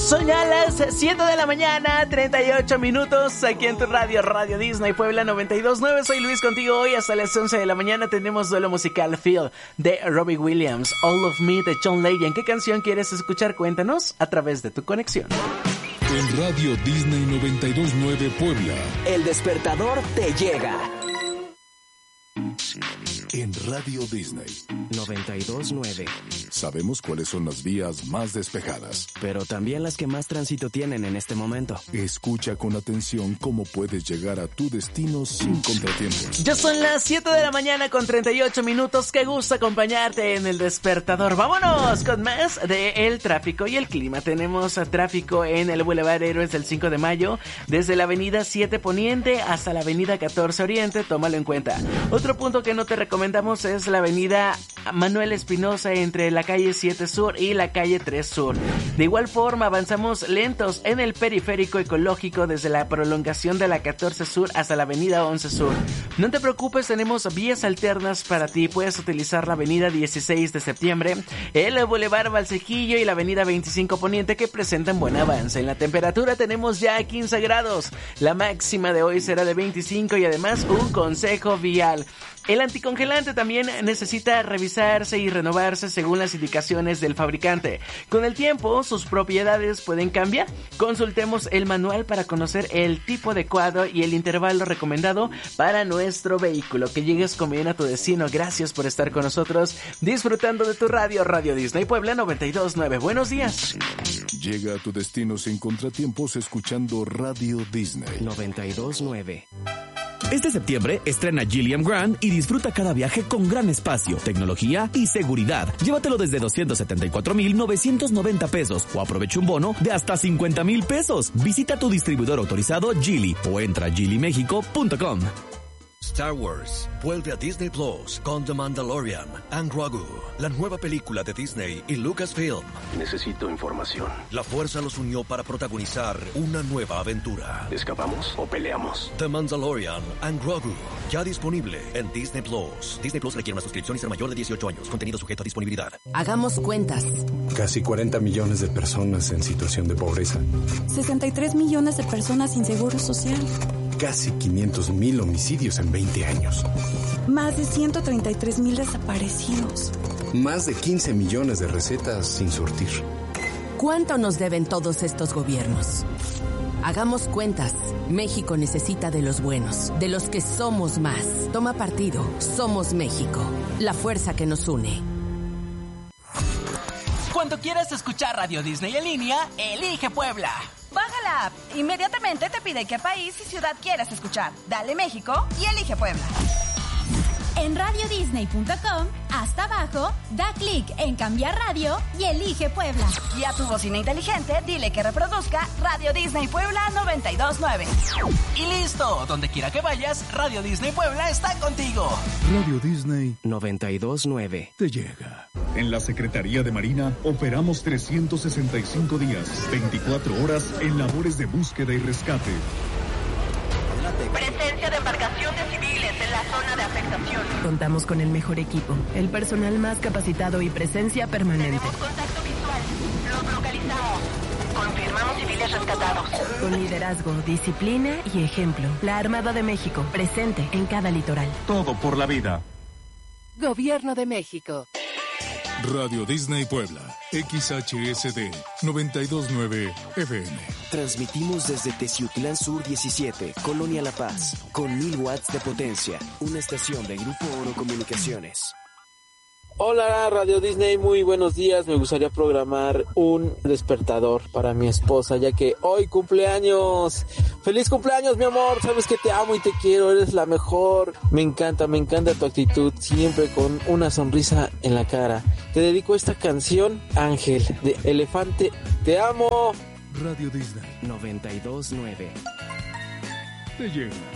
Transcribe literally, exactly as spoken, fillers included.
Son ya las siete de la mañana, treinta y ocho minutos, aquí en tu radio, Radio Disney Puebla noventa y dos punto nueve. Soy Luis contigo hoy hasta las once de la mañana. Tenemos duelo musical Feel de Robbie Williams, All of Me de John Legend. ¿Qué canción quieres escuchar? Cuéntanos a través de tu conexión. En Radio Disney noventa y dos punto nueve Puebla, El despertador te llega. En Radio Disney noventa y dos punto nueve. sabemos cuáles son las vías más despejadas, Pero también las que más tránsito tienen en este momento. Escucha con atención cómo puedes llegar a tu destino sin contratiempos. Ya son las siete de la mañana con treinta y ocho minutos. Qué gusto acompañarte en El Despertador. Vámonos con más de el tráfico y el clima. Tenemos a tráfico en el Boulevard Héroes del cinco de mayo, desde la avenida siete Poniente hasta la avenida catorce Oriente. Tómalo en cuenta. Otro punto que no te recomendamos es la avenida Manuel Espinosa entre la calle siete Sur y la calle tres Sur. De igual forma avanzamos lentos en el periférico ecológico desde la prolongación de la catorce Sur hasta la avenida once Sur. No te preocupes, tenemos vías alternas para ti. Puedes utilizar la avenida dieciséis de septiembre, el Boulevard Valsejillo y la avenida veinticinco Poniente, que presentan buen avance. En la temperatura tenemos ya quince grados. La máxima de hoy será de veinticinco y además un consejo vial. El anticongelante también necesita revisarse y renovarse según las indicaciones del fabricante. Con el tiempo, sus propiedades pueden cambiar. Consultemos el manual para conocer el tipo adecuado y el intervalo recomendado para nuestro vehículo. Que llegues con bien a tu destino. Gracias por estar con nosotros, disfrutando de tu radio, Radio Disney Puebla noventa y dos punto nueve. Buenos días. Llega a tu destino sin contratiempos escuchando Radio Disney noventa y dos punto nueve. Este septiembre estrena Gilliam Grand y disfruta cada viaje con gran espacio, tecnología y seguridad. Llévatelo desde doscientos setenta y cuatro mil novecientos noventa pesos o aprovecha un bono de hasta cincuenta mil pesos. Visita tu distribuidor autorizado Geely o entra a geely mexico punto com. Star Wars vuelve a Disney Plus con The Mandalorian and Grogu, la nueva película de Disney y Lucasfilm. Necesito información. La fuerza los unió para protagonizar una nueva aventura. ¿Escapamos o peleamos? The Mandalorian and Grogu, ya disponible en Disney Plus. Disney Plus requiere una suscripción y ser mayor de dieciocho años. Contenido sujeto a disponibilidad. Hagamos cuentas. Casi cuarenta millones de personas en situación de pobreza. sesenta y tres millones de personas sin seguro social. Casi quinientos mil homicidios en veinte años. Más de ciento treinta y tres mil desaparecidos. Más de quince millones de recetas sin surtir. ¿Cuánto nos deben todos estos gobiernos? Hagamos cuentas. México necesita de los buenos, de los que somos más. Toma partido. Somos México. La fuerza que nos une. Cuando quieras escuchar Radio Disney en línea, elige Puebla. Baja la app. Inmediatamente te pide qué país y ciudad quieras escuchar. Dale México y elige Puebla. En radio disney punto com, hasta abajo, da clic en cambiar radio y elige Puebla. Y a tu bocina inteligente, dile que reproduzca Radio Disney Puebla noventa y dos punto nueve. Y listo, donde quiera que vayas, Radio Disney Puebla está contigo. Radio Disney noventa y dos punto nueve. te llega. En la Secretaría de Marina operamos trescientos sesenta y cinco días, veinticuatro horas en labores de búsqueda y rescate. Presencia de embarcaciones civiles en la zona de afectación. Contamos con el mejor equipo, el personal más capacitado y presencia permanente. Tenemos contacto visual. Los localizamos. Confirmamos civiles rescatados. Con liderazgo, disciplina y ejemplo. La Armada de México, presente en cada litoral. Todo por la vida. Gobierno de México. Radio Disney Puebla, X H S D noventa y dos punto nueve F M. Transmitimos desde Teciutlán Sur diecisiete, Colonia La Paz, con mil watts de potencia. Una estación de Grupo Oro Comunicaciones. Hola Radio Disney, muy buenos días. Me gustaría programar un despertador para mi esposa, ya que hoy cumpleaños. ¡Feliz cumpleaños, mi amor! Sabes que te amo y te quiero, eres la mejor. Me encanta, me encanta tu actitud, siempre con una sonrisa en la cara. Te dedico esta canción, Ángel, de Elefante. ¡Te amo! Radio Disney noventa y dos punto nueve. te llega.